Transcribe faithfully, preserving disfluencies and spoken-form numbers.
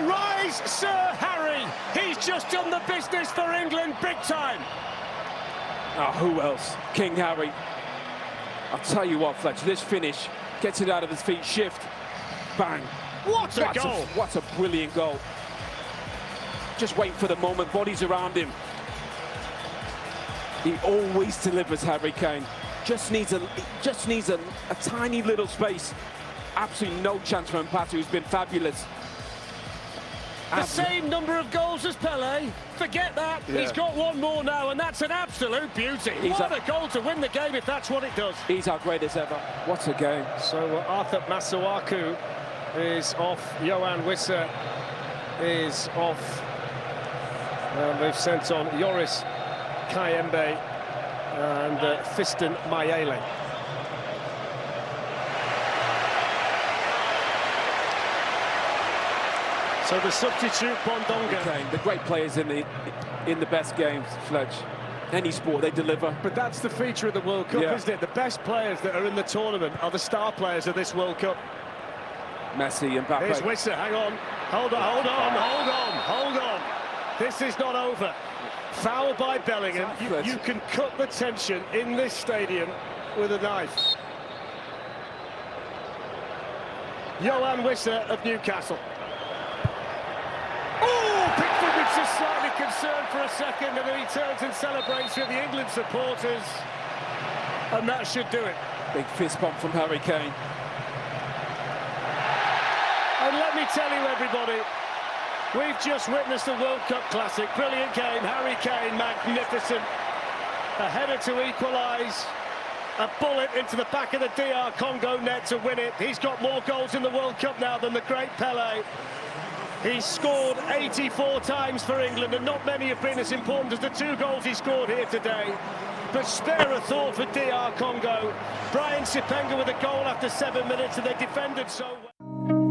Arise, Sir Harry! He's just done the business for England big time. Oh, who else? King Harry. I'll tell you what, Fletcher, this finish gets it out of his feet, shift, bang. What a what goal! A, what a brilliant goal. Just wait for the moment, bodies around him. He always delivers, Harry Kane. Just needs a, just needs a, a tiny little space. Absolutely no chance for Mbappe, who's been fabulous. The same number of goals as Pelé. Forget that. Yeah. He's got one more now, and that's an absolute beauty. He's what a, a goal to win the game if that's what it does. He's our greatest ever. What a game. So uh, Arthur Masuaku is off. Yoane Wissa is off. And they've sent on Yoris Kayembe and uh, Fiston Mayele. So the substitute Bondonga. Okay, the great players in the in the best games, Fletch. Any sport, they deliver. But that's the feature of the World Cup, yeah. isn't it? The best players that are in the tournament are the star players of this World Cup. Messi and Mbappe. Here's Wissa, hang on. Hold on, hold on, hold on, hold on. This is not over. Foul by Bellingham. You, you can cut the tension in this stadium with a knife. Yoane Wissa of Newcastle. Oh, Pickford was just slightly concerned for a second, and then he turns and celebrates with the England supporters. And that should do it. Big fist bump from Harry Kane. And let me tell you, everybody, we've just witnessed a World Cup classic. Brilliant game. Harry Kane, magnificent. A header to equalise. A bullet into the back of the D R Congo net to win it. He's got more goals in the World Cup now than the great Pelé. He's scored eighty-four times for England, and not many have been as important as the two goals he scored here today. But spare a thought for D R Congo. Brian Sipenga with a goal after seven minutes, and they defended so well.